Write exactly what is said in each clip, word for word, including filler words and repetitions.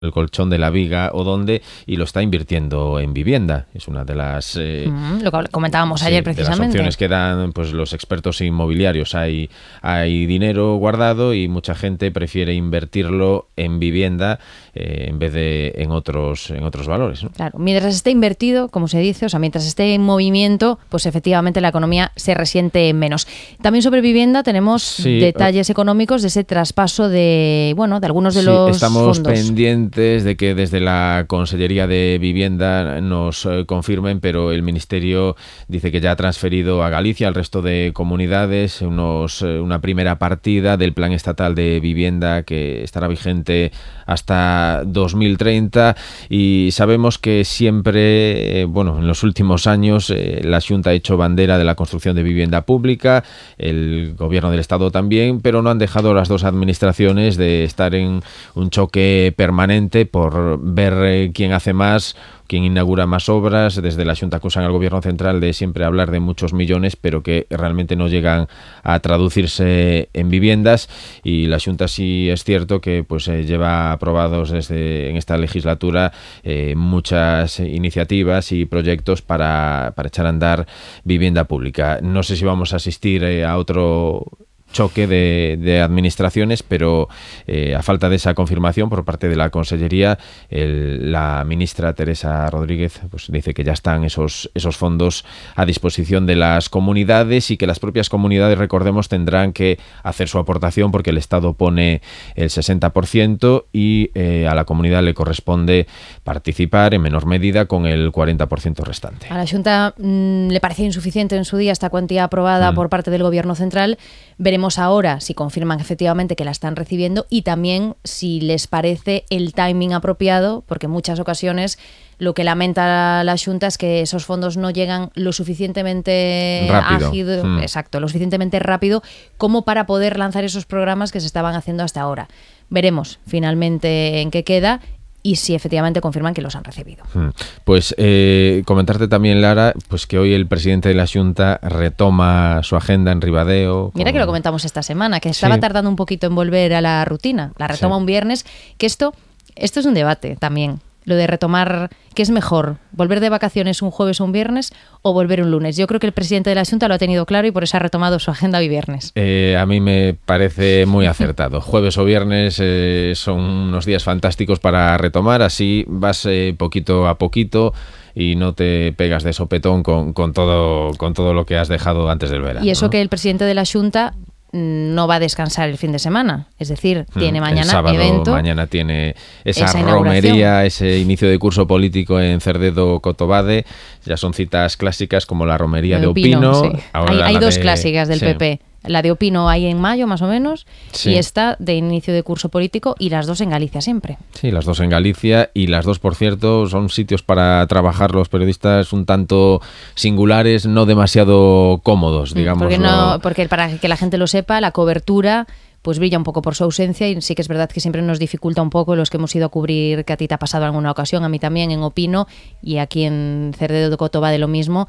el colchón de la viga o dónde, y lo está invirtiendo en vivienda. Es una de las eh, mm, lo que comentábamos sí, ayer precisamente. De las opciones que dan pues los expertos inmobiliarios. Hay, hay dinero guardado y mucha gente prefiere invertirlo en vivienda eh, en vez de en otros en otros valores, ¿no? Claro, mientras esté invertido, como se dice, o sea, mientras esté en movimiento, pues efectivamente la economía se resiente menos. También sobre vivienda tenemos sí, detalles uh, económicos de ese traspaso de, bueno, de algunos de sí, los estamos fondos. pendientes de que desde la Consellería de Vivienda nos eh, confirmen, pero el Ministerio dice que ya ha transferido a Galicia, al resto de comunidades, unos, eh, una primera partida del Plan Estatal de Vivienda que estará vigente hasta dos mil treinta, y sabemos que siempre, eh, bueno, en los últimos años eh, la Xunta ha hecho bandera de la construcción de vivienda pública, el Gobierno del Estado también, pero no han dejado las dos administraciones de estar en un choque permanente por ver eh, quién hace más, quién inaugura más obras. Desde la Xunta acusan al Gobierno central de siempre hablar de muchos millones, pero que realmente no llegan a traducirse en viviendas, y la Xunta sí es cierto que pues eh, lleva aprobados desde en esta legislatura eh, muchas iniciativas y proyectos para, para echar a andar vivienda pública. No sé si vamos a asistir eh, a otro choque de, de administraciones, pero eh, a falta de esa confirmación por parte de la Consellería, el, la ministra Teresa Rodríguez pues dice que ya están esos, esos fondos a disposición de las comunidades, y que las propias comunidades, recordemos, tendrán que hacer su aportación porque el Estado pone el sesenta por ciento y eh, a la comunidad le corresponde participar en menor medida con el cuarenta por ciento restante. A la Xunta mmm, le parecía insuficiente en su día esta cuantía aprobada mm. por parte del Gobierno central. Veremos ahora si confirman efectivamente que la están recibiendo, y también si les parece el timing apropiado, porque en muchas ocasiones lo que lamenta la Xunta es que esos fondos no llegan lo suficientemente rápido. ágil, mm. exacto, lo suficientemente rápido como para poder lanzar esos programas que se estaban haciendo hasta ahora. Veremos finalmente en qué queda y si efectivamente confirman que los han recibido. Pues eh, comentarte también, Lara, pues que hoy el presidente de la Xunta retoma su agenda en Ribadeo. Mira con... que lo comentamos esta semana, que estaba sí. tardando un poquito en volver a la rutina. La retoma sí. un viernes, que esto, esto es un debate también. Lo de retomar, ¿qué es mejor? ¿Volver de vacaciones un jueves o un viernes o volver un lunes? Yo creo que el presidente de la Xunta lo ha tenido claro y por eso ha retomado su agenda hoy viernes. Eh, a mí me parece muy acertado. Jueves o viernes eh, son unos días fantásticos para retomar, así vas eh, poquito a poquito y no te pegas de sopetón con, con, todo, con todo lo que has dejado antes del verano. Y eso, ¿no? Que el presidente de la Xunta no va a descansar el fin de semana, es decir, tiene mañana el sábado, evento, mañana tiene esa, esa romería, ese inicio de curso político en Cerdedo Cotobade. Ya son citas clásicas como la romería de, de Opino, Opino sí. Ahora hay hay dos de... clásicas del sí. P P. La de Opino hay en mayo más o menos, sí. y esta de inicio de curso político, y las dos en Galicia siempre. Sí, las dos en Galicia, y las dos, por cierto, son sitios para trabajar los periodistas un tanto singulares, no demasiado cómodos, digamos. Porque, no, porque para que la gente lo sepa, la cobertura pues brilla un poco por su ausencia, y sí que es verdad que siempre nos dificulta un poco los que hemos ido a cubrir, que a ti te ha pasado en alguna ocasión, a mí también, en Opino, y aquí en Cerdedo de Cotobade lo mismo.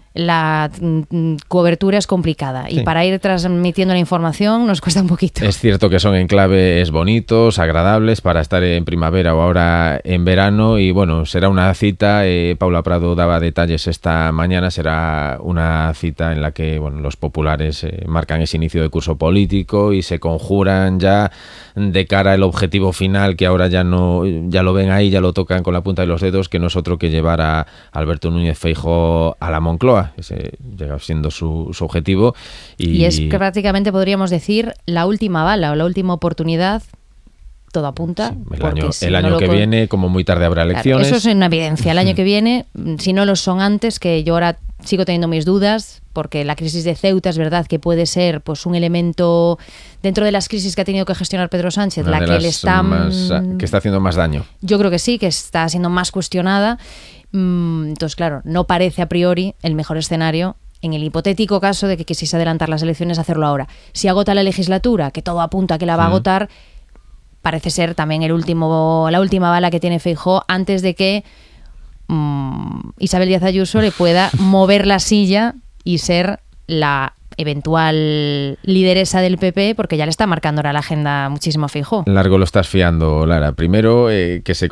La mm, cobertura es complicada sí. y para ir transmitiendo la información nos cuesta un poquito. Es cierto que son enclaves bonitos, agradables para estar en primavera o ahora en verano, y bueno, será una cita, eh, Paula Prado daba detalles esta mañana, será una cita en la que bueno, los populares eh, marcan ese inicio de curso político y se conjuran ya de cara al objetivo final, que ahora ya no ya lo ven ahí, ya lo tocan con la punta de los dedos, que no es otro que llevar a Alberto Núñez Feijóo a la Moncloa. Ese llega siendo su, su objetivo. Y... y es que prácticamente podríamos decir la última bala o la última oportunidad. Todo apunta. Sí, el año, si el año no que con... viene, como muy tarde habrá elecciones. Claro, eso es una evidencia. El año que viene, si no lo son antes, que yo ahora sigo teniendo mis dudas, porque la crisis de Ceuta es verdad que puede ser pues un elemento dentro de las crisis que ha tenido que gestionar Pedro Sánchez, una la que le está más, que está haciendo más daño. Yo creo que sí, que está siendo más cuestionada. Entonces, claro, no parece a priori el mejor escenario, en el hipotético caso de que quisiese adelantar las elecciones, hacerlo ahora. Si agota la legislatura, que todo apunta a que la va a agotar, parece ser también el último, la última bala que tiene Feijóo antes de que um, Isabel Díaz Ayuso le pueda mover la silla y ser la eventual lideresa del P P, porque ya le está marcando ahora la agenda muchísimo a Feijóo. Largo lo estás fiando, Lara. Primero, eh, que se